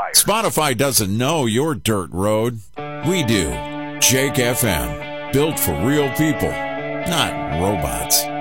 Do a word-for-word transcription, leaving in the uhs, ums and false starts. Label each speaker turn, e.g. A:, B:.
A: Spotify doesn't know your dirt road. We do. Jake F M. Built for real people, not robots.